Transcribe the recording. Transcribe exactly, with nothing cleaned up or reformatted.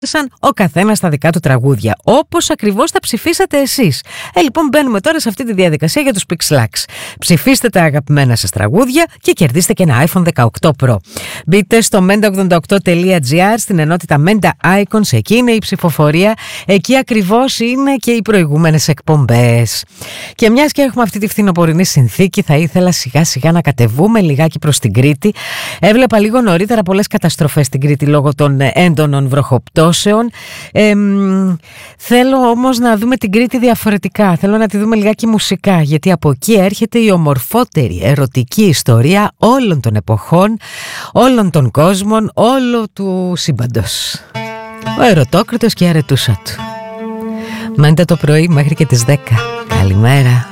ο καθένας τα δικά του τραγούδια, όπως ακριβώς τα ψηφίσατε εσείς. Ε, λοιπόν, μπαίνουμε τώρα σε αυτή τη διαδικασία για τους Pixlax. Ψηφίστε τα αγαπημένα σας τραγούδια και κερδίστε και ένα άιφον δεκαοκτώ Pro. Μπείτε στο menda ογδόντα οκτώ τελεία gr, στην ενότητα Menda Icons, εκεί είναι η ψηφοφορία, εκεί ακριβώς είναι και οι προηγούμενες εκπομπές. Και μιας και έχουμε αυτή τη φθινοπορεινή συνθήκη, θα ήθελα σιγά σιγά να κατεβούμε λιγάκι προς την Κρήτη. Έβλεπα λίγο νωρίτερα πολλές καταστροφές στην Κρήτη λόγω των έντονων βροχοπτώσεων. Ε, θέλω όμως να δούμε την Κρήτη διαφορετικά. Θέλω να τη δούμε λιγάκι μουσικά, γιατί από εκεί έρχεται η ομορφότερη ερωτική ιστορία όλων των εποχών, όλων των κόσμων, όλο του σύμπαντος. Ο Ερωτόκριτος και η αρετούσα του. Μέντε το πρωί μέχρι και τις δέκα. Καλημέρα.